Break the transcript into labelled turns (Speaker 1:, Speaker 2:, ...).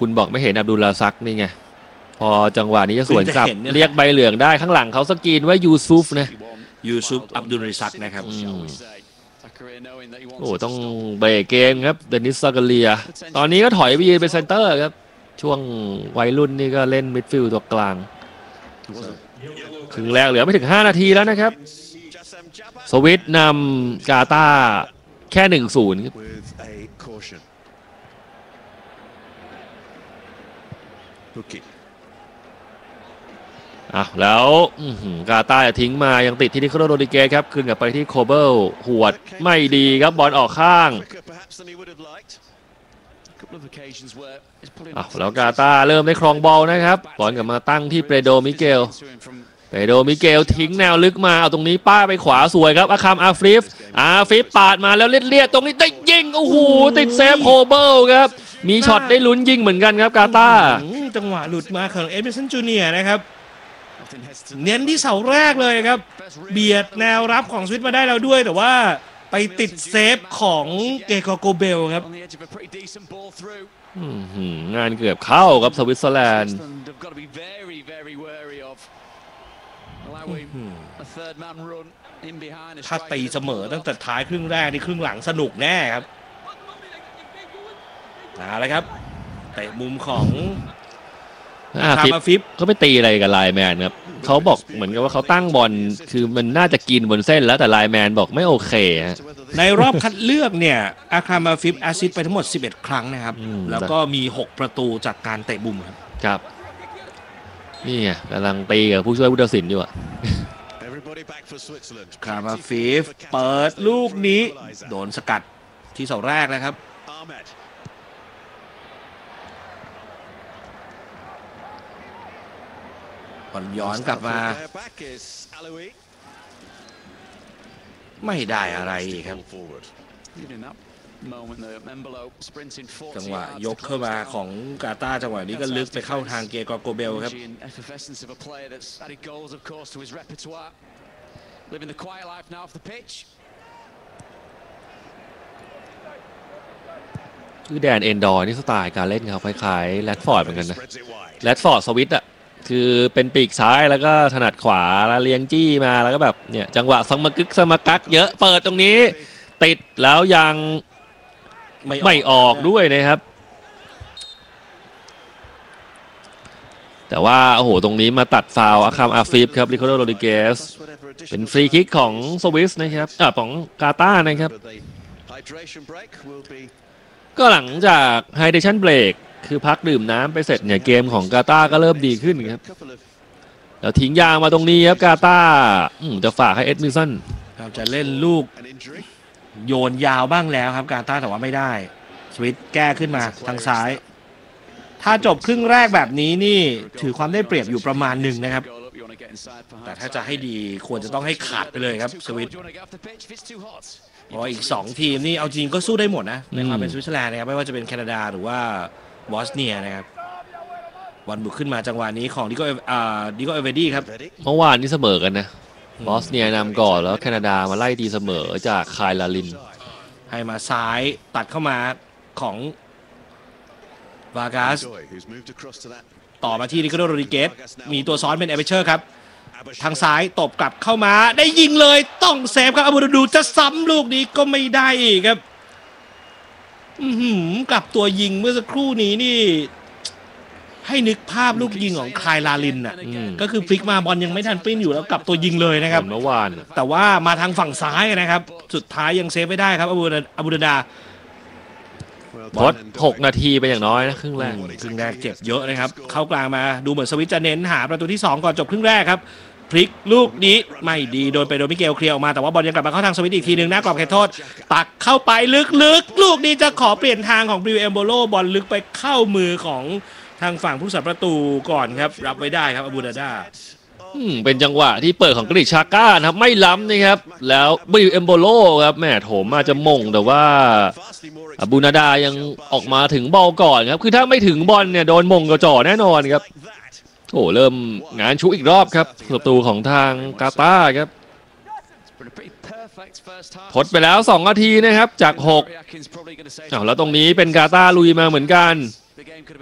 Speaker 1: คุณบอกไม่เห็นอับดุลลาซักนี่ไงพอจังหวะนี้จะสวนกลับเรียกใบเหลืองได้ข้างหลังเขาสกรีนว่ายูซุฟนะ
Speaker 2: ยูซุฟอับดุลริซักนะครับ
Speaker 1: โอ้ต้องเบรกเกมครับเดนิสซากาเลียตอนนี้ก็ถอยไปยืนเป็นเซนเตอร์ครับช่วงวัยรุ่นนี่ก็เล่นมิดฟิลด์ตัวกลางครึ่งแรกเหลือไม่ถึง5 นาทีแล้วนะครับสวิตนำกาตาร์แค่ 1-0 ครับแล้วกาตาร์จะทิ้งมายังติดที่นิโคลัสโรดริเกสครับคืนกลับไปที่โคเบิลหวดไม่ดีครับบอลออกข้างแล้วกาตาร์เริ่มได้ครองบอลนะครับบอลกลับมาตั้งที่เปโดมิเกลทิ้งแนวลึกมาเอาตรงนี้ป้าไปขวาสวยครับอาคามอาฟริฟปาดมาแล้วเลียดตรงนี้ได้ยิงโอ้โหติดเซฟโคเบิลครับมีช็อตได้ลุ้นยิงเหมือนกันครับกาตาร์
Speaker 2: จังหวะหลุดมาของเอเมสันจูเนียร์นะครับเน้นที่เสาแรกเลยครับเบียดแนวรับของสวิตมาได้แล้วด้วยแต่ว่าไปติดเซฟของเกโกโกเบลครับ
Speaker 1: งานเกือบเข้าครับสวิตเซอร์แลนด์
Speaker 2: ถ้าตีเสมอตั้งแต่ท้ายครึ่งแรกนี่ครึ่งหลังสนุกแน่ครับอะไรครับเตะมุมของ
Speaker 1: ฟิปก็ไม่ตีอะไรกับไลน์แมนครับเขาบอกเหมือนกับว่าเขาตั้งบอลคือมันน่าจะกินบนเส้นแล้วแต่ไลน์แมนบอกไม่โอเค
Speaker 2: ในรอบคัดเลือกเนี่ยอาคามาฟิปแอสซิสต์ไปทั้งหมด11 ครั้งนะครับแล้วก็มี6 ประตูจากการเตะมุม
Speaker 1: ครับนี่ไงกำลังตีกับผู้ช่วยผู้ตัดสินอยู่อะ
Speaker 2: คามาฟิฟเปิดลูกนี้โดนสกัดที่เสาแรกนะครับบอลย้อนกลับมาไม่ได้อะไรครับจังหวะยกเข้ามาของกาตาร์จังหวะนี้ก็ลึกไปเข้าทางเกโกเบลครับ
Speaker 1: คือแดนเอนดอร์นี่สไตล์การเล่นเขาคล้ายๆแรดฟอร์ดเหมือนกันนะแรดฟอร์ดสวิตอะคือเป็นปีกซ้ายแล้วก็ถนัดขวาแล้วเลี้ยงจี้มาแล้วก็แบบเนี่ยจังหวะสมกักเยอะเปิดตรงนี้ติดแล้วยังไม่ออกด้วยนะครับแต่ว่าโอ้โหตรงนี้มาตัดฟาวล์อาคามอาฟิฟครับริโคโดโรดิเกสเป็นฟรีคิกของสวิสนะครับของกาตาร์นะครับก็หลังจากไฮเดชั่นเบรกคือพักดื่มน้ำไปเสร็จเนี่ยเกมของกาตาร์ก็เริ่มดีขึ้นครับแล้วทิ้งยางมาตรงนี้ครับกาตาร์จะฝากให้เอ็ดมิลสัน
Speaker 2: จะเล่นลูกโยนยาวบ้างแล้วครับกาตาร์แต่ว่าไม่ได้สวิตแก้ขึ้นมาทางซ้ายถ้าจบครึ่งแรกแบบนี้นี่ถือความได้เปรียบอยู่ประมาณหนึ่งนะครับแต่ถ้าจะให้ดีควรจะต้องให้ขาดไปเลยครับสวิตเพราะอีก2 ทีมนี่เอาจริงก็สู้ได้หมดนะในความเป็นสวิตเซอร์แลนด์นะครับไม่ว่าจะเป็นแคนาดาหรือว่าบอสเนียนะครับบอลบุกขึ้นมาจังหวะนี้ของดิโก้เอเวดี้ครับ
Speaker 1: เมื่อวานนี้เสมอกันนะบอสเนียนำก่อนแล้วแคนาดามาไล่ตีเสมอจากคายลาลิน
Speaker 2: ให้มาซ้ายตัดเข้ามาของวากัสต่อมาที่ริโกโดโรดิเกสมีตัวซ้อนเป็นเอเวเชอร์ครับทางซ้ายตบกลับเข้ามาได้ยิงเลยต้องเซฟครับอาบูดูจะซ้ำลูกนี้ก็ไม่ได้อีกครับกลับตัวยิงเมื่อสักครู่นี้นี่ให้นึกภาพลูกยิงของคายลาลินน่ะก็คือพลิกมาบอลยังไม่ทันปิ้นอยู่แล้วกลับตัวยิงเลยนะครับ
Speaker 1: เมื่อวาน
Speaker 2: แต่ว่ามาทางฝั่งซ้ายนะครับสุดท้ายยังเซฟไม่ได้ครับอาบูดา
Speaker 1: ทด6 นาทีไปอย่างน้อยนะครึ่งแรก
Speaker 2: เจ็บเยอะนะครับเข้ากลางมาดูเหมือนสวิตจะเน้นหาประตูที่2ก่อนจบครึ่งแรกครับพลิกลูกนี้ไม่ดีโดนไปโดมิเกลเคลียร์ออกมาแต่ว่าบอลยังกลับมาเข้าทางสวิตอีกทีหนึ่งหน้ากรอบเขตโทษตักเข้าไปลึกลูกนี้จะขอเปลี่ยนทางของบริวเอมโบโลบอลลึกไปเข้ามือของทางฝั่งผู้รักษาประตูก่อนครับรับไว้ได้ครับอาบูดาดา
Speaker 1: เป็นจังหวะที่เปิดของกริชาก้านะครับไม่ล้ำนะครับแล้วบริวเอมโบโลครับแม่โถมอาจจะมงแต่ว่าอาบูนาดายังออกมาถึงบอลก่อนครับคือถ้าไม่ถึงบอลเนี่ยโดนมงกระจ่อแน่นอนครับโอ้เริ่มงานชุกอีกรอบครับประตูของทางกาตาร์ครับทดไปแล้ว2 นาทีนะครับจาก6แล้วตรงนี้เป็นกาตาร์ลุยมาเหมือนกัน